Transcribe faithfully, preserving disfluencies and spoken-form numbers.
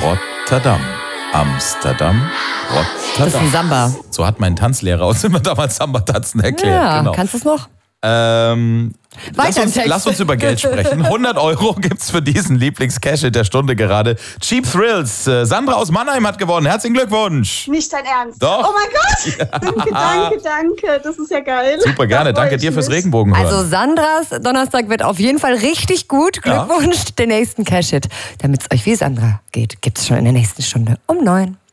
Rotterdam. Amsterdam, Rotterdam. Das ist ein Samba. So hat mein Tanzlehrer uns immer damals Samba-Tanzen erklärt. Ja, genau. kannst du es noch? Ähm, lass, uns, Text. lass uns über Geld sprechen. hundert Euro gibt's für diesen Lieblings-Cash-Hit der Stunde gerade. Cheap Thrills. Äh, Sandra aus Mannheim hat gewonnen. Herzlichen Glückwunsch. Nicht dein Ernst. Doch. Oh mein Gott. Ja. Danke, danke, danke. Das ist ja geil. Super, gerne. Danke dir fürs Regenbogenhören. Also Sandras Donnerstag wird auf jeden Fall richtig gut. Glückwunsch, ja. Den nächsten Cash-Hit. Damit es euch wie Sandra geht, gibt's schon in der nächsten Stunde um neun.